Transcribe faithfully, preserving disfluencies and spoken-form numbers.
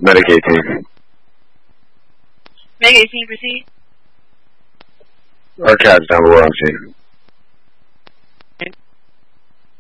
Medicaid team. Medicaid team, proceed. Our cat's down below, I'm seeing.